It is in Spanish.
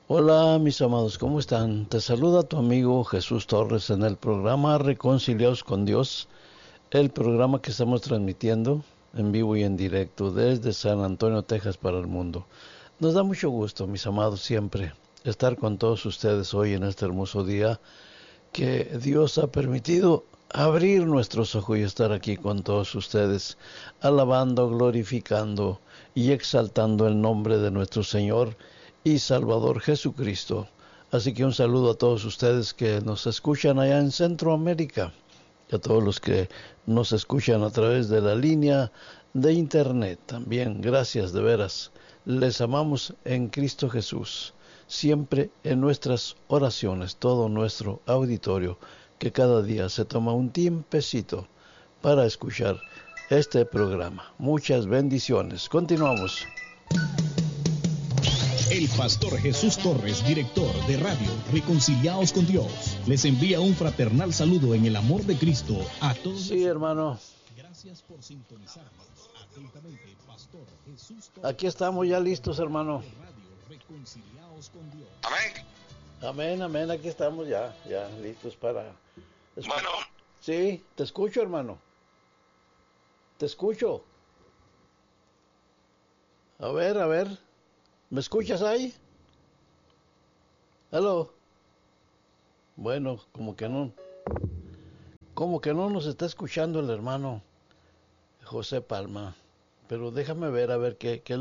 Hola mis amados, ¿cómo están? Te saluda tu amigo Jesús Torres en el programa Reconciliados con Dios, el programa que estamos transmitiendo en vivo y en directo desde San Antonio, Texas para el mundo. Nos da mucho gusto, mis amados, siempre estar con todos ustedes hoy en este hermoso día que Dios ha permitido abrir nuestros ojos y estar aquí con todos ustedes, alabando, glorificando y exaltando el nombre de nuestro Señor y Salvador Jesucristo. Así que un saludo a todos ustedes que nos escuchan allá en Centroamérica y a todos los que nos escuchan a través de la línea de internet. También gracias de veras. Les amamos en Cristo Jesús. Siempre en nuestras oraciones, todo nuestro auditorio, que cada día se toma un tiempecito para escuchar este programa. Muchas bendiciones. Continuamos. El pastor Jesús Torres, director de Radio Reconciliados con Dios, les envía un fraternal saludo en el amor de Cristo a todos. Sí, hermano. Gracias por sintonizarnos. Atentamente, pastor Jesús Torres. Aquí estamos ya listos, hermano. De Radio Reconciliados con Dios. Amén. Amén, amén. Aquí estamos ya listos para... Bueno. Sí, te escucho, hermano. Te escucho. A ver. ¿Me escuchas ahí? ¿Aló? Bueno, como que no nos está escuchando el hermano José Palma. Pero déjame ver, a ver qué